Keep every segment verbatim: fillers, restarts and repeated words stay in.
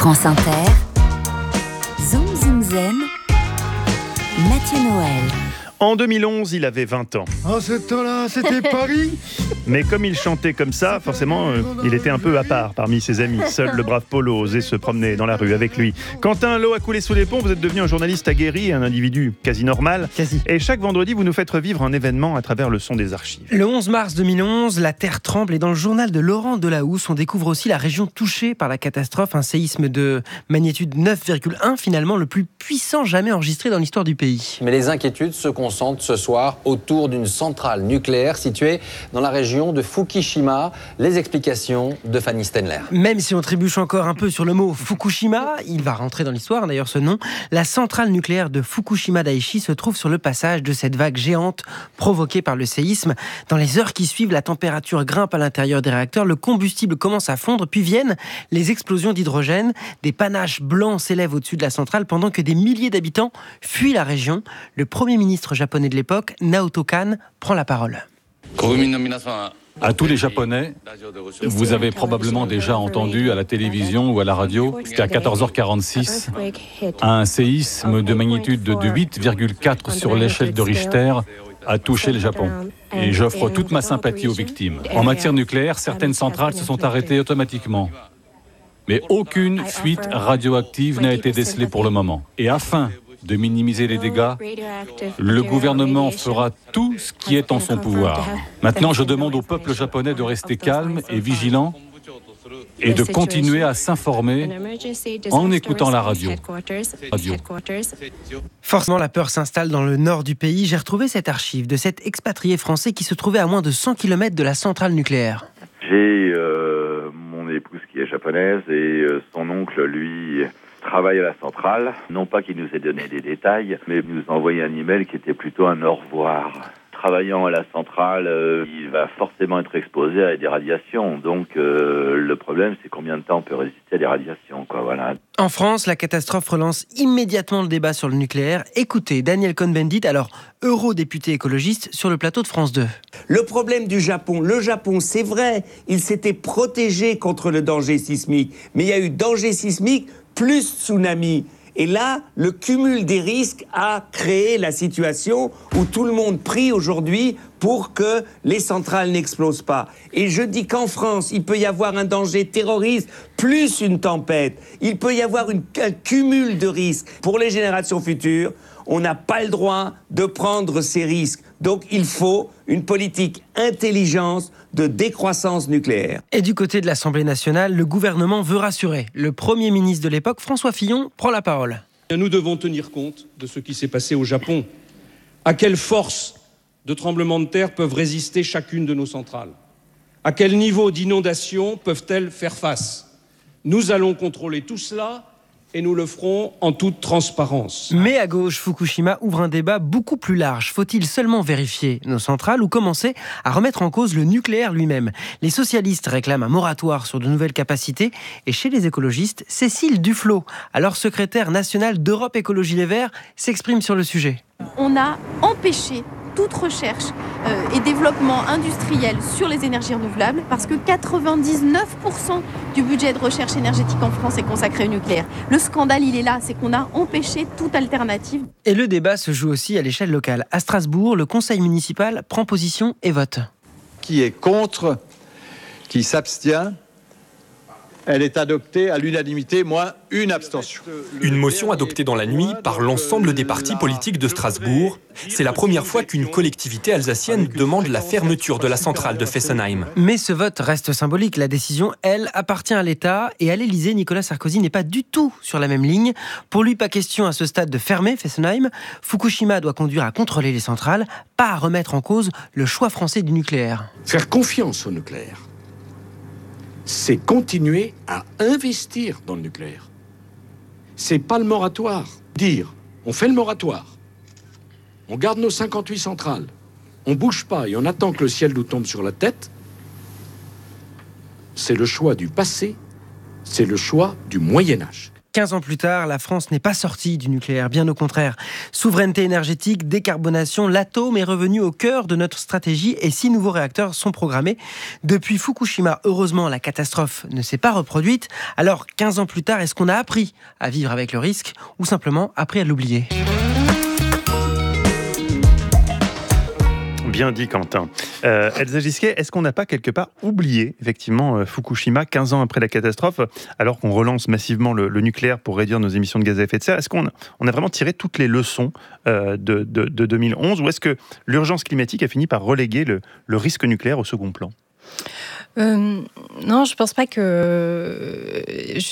France Inter, Zoom Zoom Zen, Mathieu Noël. En deux mille onze, il avait vingt ans. En ce temps-là, c'était Paris. Mais comme il chantait comme ça, forcément, euh, il était un peu à part parmi ses amis. Seul le brave Polo osait se promener dans la rue avec lui. Quentin, l'eau a coulé sous les ponts, vous êtes devenu un journaliste aguerri et un individu quasi normal. Quasi. Et chaque vendredi, vous nous faites revivre un événement à travers le son des archives. Le onze mars deux mille onze, la terre tremble et dans le journal de Laurent Delahousse, on découvre aussi la région touchée par la catastrophe, un séisme de magnitude neuf virgule un, finalement le plus puissant jamais enregistré dans l'histoire du pays. Mais les inquiétudes se concentrent ce soir autour d'une centrale nucléaire située dans la région de Fukushima. Les explications de Fanny Stenler. Même si on trébuche encore un peu sur le mot Fukushima, il va rentrer dans l'histoire d'ailleurs ce nom, la centrale nucléaire de Fukushima Daiichi se trouve sur le passage de cette vague géante provoquée par le séisme. Dans les heures qui suivent, la température grimpe à l'intérieur des réacteurs, le combustible commence à fondre, puis viennent les explosions d'hydrogène. Des panaches blancs s'élèvent au-dessus de la centrale pendant que des milliers d'habitants fuient la région. Le premier ministre japonais de l'époque, Naoto Kan, prend la parole. À tous les Japonais, vous avez probablement déjà entendu à la télévision ou à la radio qu'à quatorze heures quarante-six, un séisme de magnitude de huit virgule quatre sur l'échelle de Richter a touché le Japon. Et j'offre toute ma sympathie aux victimes. En matière nucléaire, certaines centrales se sont arrêtées automatiquement. Mais aucune fuite radioactive n'a été décelée pour le moment. Et afin de minimiser les dégâts, le gouvernement fera tout ce qui est en son pouvoir. Maintenant, je demande au peuple japonais de rester calme et vigilant et de continuer à s'informer en écoutant la radio. radio. Forcément, la peur s'installe dans le nord du pays. J'ai retrouvé cette archive de cet expatrié français qui se trouvait à moins de cent kilomètres de la centrale nucléaire. J'ai euh, mon épouse qui est japonaise et euh, son oncle, lui, travaille à la centrale. Non pas qu'il nous ait donné des détails, mais il nous a envoyé un email qui était plutôt un au revoir. Travaillant à la centrale, euh, il va forcément être exposé à des radiations. Donc euh, le problème, c'est combien de temps on peut résister à des radiations, quoi, voilà. En France, la catastrophe relance immédiatement le débat sur le nucléaire. Écoutez Daniel Cohn-Bendit, alors eurodéputé écologiste, sur le plateau de France deux. Le problème du Japon, le Japon, c'est vrai, il s'était protégé contre le danger sismique, mais il y a eu danger sismique plus tsunami. Et là, le cumul des risques a créé la situation où tout le monde prie aujourd'hui pour que les centrales n'explosent pas. Et je dis qu'en France, il peut y avoir un danger terroriste plus une tempête. Il peut y avoir une, un cumul de risques. Pour les générations futures, on n'a pas le droit de prendre ces risques. Donc il faut une politique intelligente de décroissance nucléaire. Et du côté de l'Assemblée nationale, le gouvernement veut rassurer. Le Premier ministre de l'époque, François Fillon, prend la parole. Nous devons tenir compte de ce qui s'est passé au Japon. À quelle force de tremblements de terre peuvent résister chacune de nos centrales? À quel niveau d'inondation peuvent-elles faire face? Nous allons contrôler tout cela et nous le ferons en toute transparence. Mais à gauche, Fukushima ouvre un débat beaucoup plus large. Faut-il seulement vérifier nos centrales ou commencer à remettre en cause le nucléaire lui-même? Les socialistes réclament un moratoire sur de nouvelles capacités. Et chez les écologistes, Cécile Duflot, alors secrétaire nationale d'Europe Écologie Les Verts, s'exprime sur le sujet. On a empêché toute recherche euh, et développement industriel sur les énergies renouvelables parce que quatre-vingt-dix-neuf pour cent du budget de recherche énergétique en France est consacré au nucléaire. Le scandale, il est là, c'est qu'on a empêché toute alternative. Et le débat se joue aussi à l'échelle locale. À Strasbourg, le conseil municipal prend position et vote. Qui est contre? Qui s'abstient? Elle est adoptée à l'unanimité, moins une abstention. Une motion adoptée dans la nuit par l'ensemble des partis politiques de Strasbourg. C'est la première fois qu'une collectivité alsacienne demande la fermeture de la centrale de Fessenheim. Mais ce vote reste symbolique. La décision, elle, appartient à l'État. Et à l'Élysée, Nicolas Sarkozy n'est pas du tout sur la même ligne. Pour lui, pas question à ce stade de fermer Fessenheim. Fukushima doit conduire à contrôler les centrales, pas à remettre en cause le choix français du nucléaire. Faire confiance au nucléaire, c'est continuer à investir dans le nucléaire. C'est pas le moratoire. Dire, on fait le moratoire, on garde nos cinquante-huit centrales, on bouge pas et on attend que le ciel nous tombe sur la tête, c'est le choix du passé, c'est le choix du Moyen-Âge. quinze ans plus tard, la France n'est pas sortie du nucléaire, bien au contraire. Souveraineté énergétique, décarbonation, l'atome est revenu au cœur de notre stratégie et six nouveaux réacteurs sont programmés. Depuis Fukushima, heureusement, la catastrophe ne s'est pas reproduite. Alors, quinze ans plus tard, est-ce qu'on a appris à vivre avec le risque ou simplement appris à l'oublier ? Bien dit, Quentin. Euh, Elsa Gisquet, est-ce qu'on n'a pas quelque part oublié, effectivement, euh, Fukushima, quinze ans après la catastrophe, alors qu'on relance massivement le, le nucléaire pour réduire nos émissions de gaz à effet de serre? Est-ce qu'on on a vraiment tiré toutes les leçons euh, de, de, de deux mille onze, ou est-ce que l'urgence climatique a fini par reléguer le, le risque nucléaire au second plan? Euh, non, je pense pas que euh,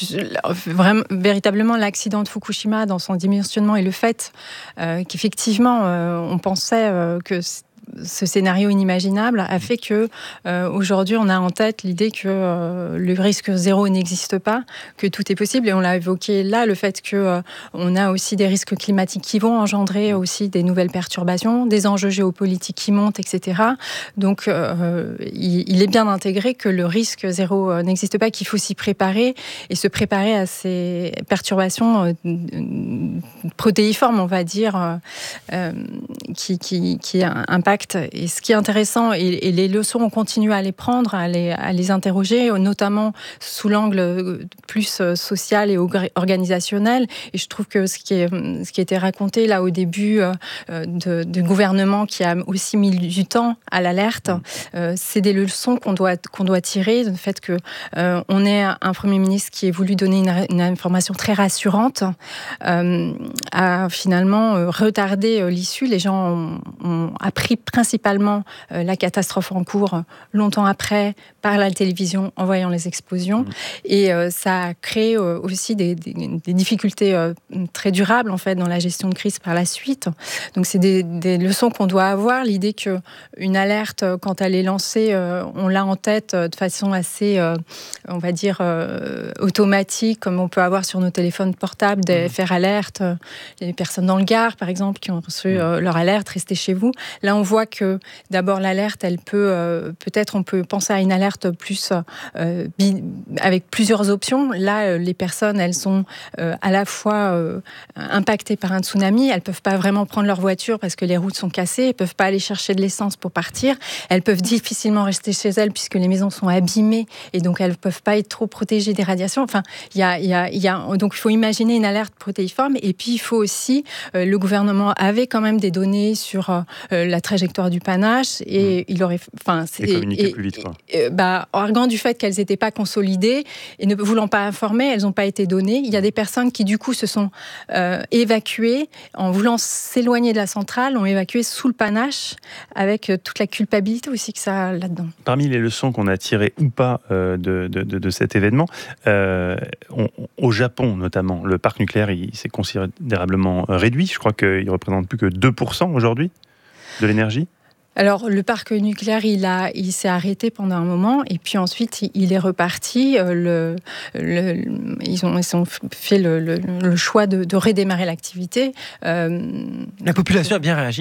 je, vraiment, véritablement l'accident de Fukushima dans son dimensionnement et le fait euh, qu'effectivement euh, on pensait euh, que ce scénario inimaginable a fait que euh, aujourd'hui on a en tête l'idée que euh, le risque zéro n'existe pas, que tout est possible, et on l'a évoqué là, le fait que euh, on a aussi des risques climatiques qui vont engendrer aussi des nouvelles perturbations, des enjeux géopolitiques qui montent, et cetera. Donc euh, il, il est bien intégré que le risque zéro euh, n'existe pas, qu'il faut s'y préparer et se préparer à ces perturbations euh, protéiformes, on va dire, euh, qui, qui, qui impactent. Et ce qui est intéressant, et, et les leçons, on continue à les prendre, à les, à les interroger, notamment sous l'angle plus social et organisationnel. Et je trouve que ce qui, est, ce qui a été raconté là au début euh, de, du gouvernement, qui a aussi mis du temps à l'alerte, euh, c'est des leçons qu'on doit, qu'on doit tirer, du fait qu'on euh, ait un Premier ministre qui ait voulu donner une, une information très rassurante, euh, a finalement euh, retardé euh, l'issue. Les gens ont, ont appris principalement euh, la catastrophe en cours longtemps après, par la télévision, en voyant les explosions. Mmh. Et euh, ça a créé euh, aussi des, des, des difficultés euh, très durables, en fait, dans la gestion de crise par la suite. Donc, c'est des, des leçons qu'on doit avoir. L'idée qu'une alerte, quand elle est lancée, euh, on l'a en tête de façon assez, euh, on va dire, euh, automatique, comme on peut avoir sur nos téléphones portables, des mmh. faire alerte. Les personnes dans le Gard, par exemple, qui ont reçu euh, leur alerte, restez chez vous. Là, on voit que d'abord l'alerte, elle peut euh, peut-être on peut penser à une alerte plus euh, bi- avec plusieurs options. Là, euh, les personnes, elles sont euh, à la fois euh, impactées par un tsunami. Elles peuvent pas vraiment prendre leur voiture parce que les routes sont cassées. Elles peuvent pas aller chercher de l'essence pour partir. Elles peuvent difficilement rester chez elles puisque les maisons sont abîmées et donc elles peuvent pas être trop protégées des radiations. Enfin, il y a, il y a, il y a donc il faut imaginer une alerte protéiforme. Et puis il faut aussi euh, le gouvernement avait quand même des données sur euh, la trajectoire du panache et mmh. il aurait, enfin, c'est et communiquer et, plus vite, quoi. Et, et, bah, arguant du fait qu'elles n'étaient pas consolidées et ne voulant pas informer, elles n'ont pas été données. Il y a des personnes qui du coup se sont euh, évacuées en voulant s'éloigner de la centrale, ont évacué sous le panache avec euh, toute la culpabilité aussi que ça a là-dedans. Parmi les leçons qu'on a tirées ou pas euh, de, de, de, de cet événement, euh, on, au Japon notamment, le parc nucléaire il s'est considérablement réduit. Je crois qu'il ne représente plus que deux pour cent aujourd'hui de l'énergie. Alors, le parc nucléaire, il, a, il s'est arrêté pendant un moment, et puis ensuite, il est reparti. Le, le, ils, ont, ils ont fait le, le, le choix de, de redémarrer l'activité. Euh, La population a bien réagi ?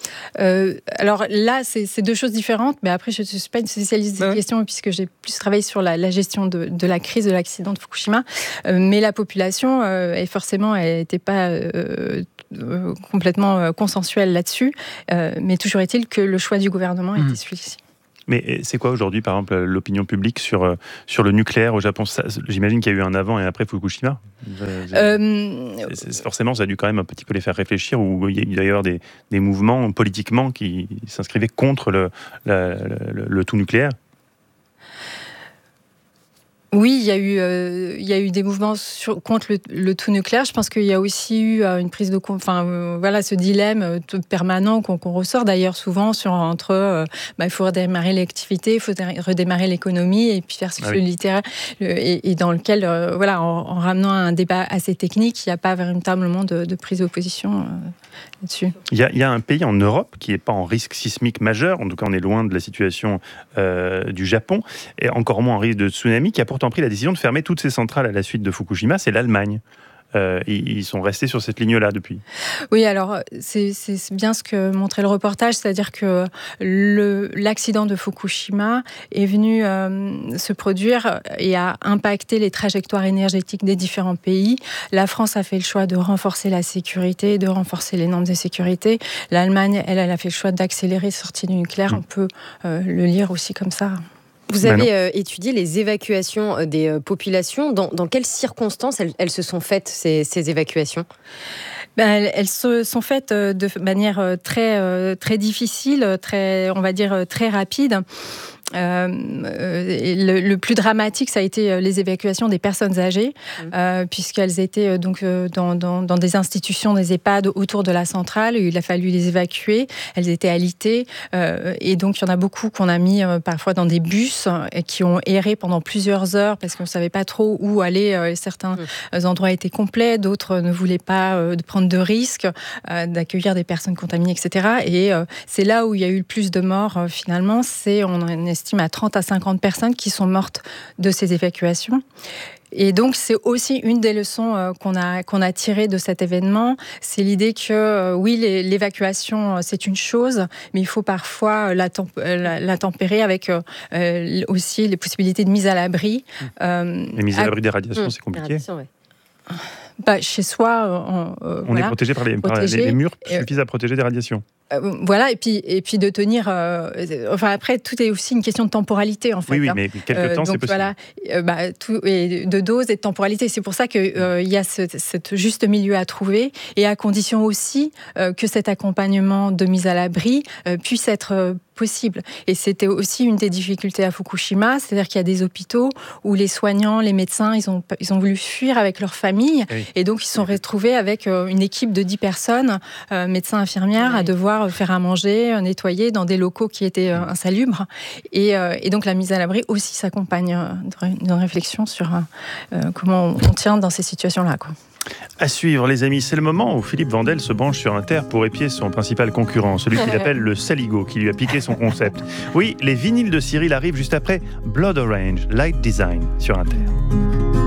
Euh, alors là, c'est, c'est deux choses différentes, mais après, je ne suis pas une spécialiste des ouais. questions, puisque j'ai plus travaillé sur la, la gestion de, de la crise, de l'accident de Fukushima. Euh, mais la population, euh, et forcément, elle n'était pas euh, euh, complètement euh, consensuelle là-dessus. Euh, mais toujours est-il que le choix du gouvernement mmh. était celui-ci. Mais c'est quoi aujourd'hui, par exemple, l'opinion publique sur, sur le nucléaire au Japon? Ça, j'imagine qu'il y a eu un avant et après Fukushima. Euh... C'est, c'est, forcément, ça a dû quand même un petit peu les faire réfléchir, ou il y a eu d'ailleurs des, des mouvements politiquement qui s'inscrivaient contre le, la, le, le tout nucléaire. Oui, il y a eu, euh, il y a eu des mouvements sur, contre le, le tout nucléaire. Je pense qu'il y a aussi eu euh, une prise de, enfin euh, voilà, ce dilemme euh, permanent qu'on, qu'on ressort d'ailleurs souvent sur entre, euh, bah, il faut redémarrer l'activité, il faut redémarrer l'économie et puis faire ce ah oui. littéraire le, et, et dans lequel, euh, voilà, en, en ramenant à un débat assez technique, il n'y a pas véritablement de, de prise d'opposition euh, là-dessus. Il y, a, il y a un pays en Europe qui n'est pas en risque sismique majeur, en tout cas on est loin de la situation euh, du Japon, et encore moins en risque de tsunami, qui a pourtant pris la décision de fermer toutes ses centrales à la suite de Fukushima, c'est l'Allemagne. euh, ils sont restés sur cette ligne-là depuis. Oui, alors c'est, c'est bien ce que montrait le reportage, c'est-à-dire que le, l'accident de Fukushima est venu euh, se produire et a impacté les trajectoires énergétiques des différents pays. La France a fait le choix de renforcer la sécurité, de renforcer les normes de sécurité. L'Allemagne, elle, elle a fait le choix d'accélérer la sortie du nucléaire. Mmh. On peut euh, le lire aussi comme ça. Vous avez euh, étudié les évacuations des euh, populations. Dans, dans quelles circonstances elles, elles se sont faites, ces, ces évacuations ? Ben, elles, elles se sont faites de manière très, très difficile, très, on va dire très rapide. Euh, le, le plus dramatique, ça a été les évacuations des personnes âgées, mmh. euh, puisqu'elles étaient donc dans, dans, dans des institutions, des EHPAD autour de la centrale. Il a fallu les évacuer. Elles étaient alitées, euh, et donc il y en a beaucoup qu'on a mis euh, parfois dans des bus et qui ont erré pendant plusieurs heures parce qu'on ne savait pas trop où aller. Euh, certains mmh. endroits étaient complets, d'autres ne voulaient pas euh, prendre de risques, euh, d'accueillir des personnes contaminées, et cetera. Et euh, c'est là où il y a eu le plus de morts euh, finalement. C'est on estime à trente à cinquante personnes qui sont mortes de ces évacuations. Et donc, c'est aussi une des leçons euh, qu'on a, qu'on a tirées de cet événement. C'est l'idée que, euh, oui, les, l'évacuation, euh, c'est une chose, mais il faut parfois la, temp- la, la tempérer avec euh, aussi les possibilités de mise à l'abri. Euh, les mises à, à l'abri des radiations, mmh. c'est compliqué. Ouais. Bah, chez soi, on, euh, on voilà, est protégé par les, protégé, par les, les murs euh, suffisent à protéger des radiations. Euh, voilà, et puis, et puis de tenir... Euh, enfin, après, tout est aussi une question de temporalité, en fait. Oui, oui, hein. mais quelques euh, temps, donc, c'est possible. Voilà, euh, bah, tout, et de dose et de temporalité. C'est pour ça qu'il euh, y a ce, ce juste milieu à trouver, et à condition aussi euh, que cet accompagnement de mise à l'abri euh, puisse être... Euh, possible. Et c'était aussi une des difficultés à Fukushima, c'est-à-dire qu'il y a des hôpitaux où les soignants, les médecins, ils ont, ils ont voulu fuir avec leur famille, oui. et donc ils se sont retrouvés avec une équipe de dix personnes, euh, médecins, infirmières, oui. à devoir faire à manger, nettoyer dans des locaux qui étaient euh, insalubres. Et, euh, et donc la mise à l'abri aussi s'accompagne d'une réflexion sur euh, comment on tient dans ces situations-là, quoi. À suivre, les amis, c'est le moment où Philippe Vandel se branche sur Inter pour épier son principal concurrent, celui qu'il appelle le Saligo, qui lui a piqué son concept. Oui, les vinyles de Cyril arrivent juste après Blood Orange, Light Design sur Inter.